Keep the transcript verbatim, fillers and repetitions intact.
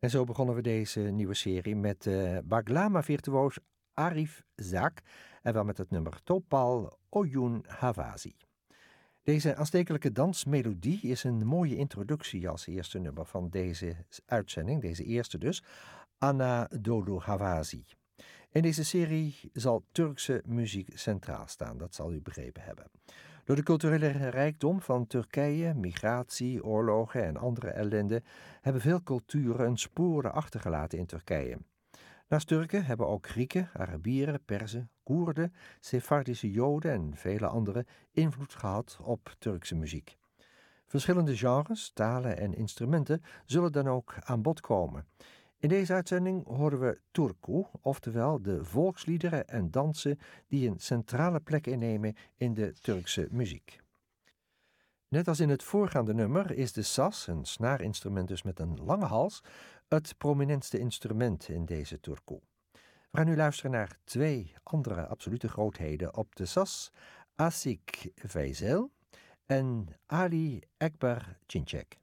En zo begonnen we deze nieuwe serie met uh, Baglama-virtuoos Arif Zak en wel met het nummer Topal Oyun Havazi. Deze aanstekelijke dansmelodie is een mooie introductie als eerste nummer van deze uitzending, deze eerste dus, Anadolu Havazi. In deze serie zal Turkse muziek centraal staan, dat zal u begrepen hebben. Door de culturele rijkdom van Turkije, migratie, oorlogen en andere ellende hebben veel culturen een sporen achtergelaten in Turkije. Naast Turken hebben ook Grieken, Arabieren, Perzen, Koerden, Sefardische Joden en vele anderen invloed gehad op Turkse muziek. Verschillende genres, talen en instrumenten zullen dan ook aan bod komen. In deze uitzending horen we Turku, oftewel de volksliederen en dansen die een centrale plek innemen in de Turkse muziek. Net als in het voorgaande nummer is de saz, een snaarinstrument dus met een lange hals, het prominentste instrument in deze Turku. We gaan nu luisteren naar twee andere absolute grootheden op de saz, Asik Veysel en Ali Ekber Çiçek.